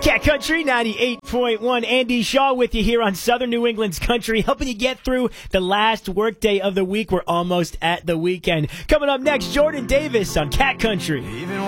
Cat Country 98.1. Andy Shaw with you here on Southern New England's Country, helping you get through the last workday of the week. We're almost at the weekend. Coming up next, Jordan Davis on Cat Country.